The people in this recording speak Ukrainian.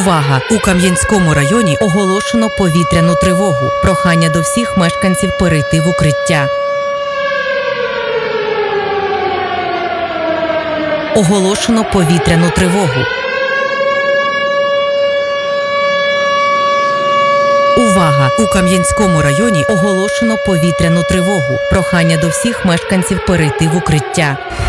Увага! У Кам'янському районі оголошено повітряну тривогу. Прохання до всіх мешканців перейти в укриття. Оголошено повітряну тривогу. Увага! У Кам'янському районі оголошено повітряну тривогу. Прохання до всіх мешканців перейти в укриття.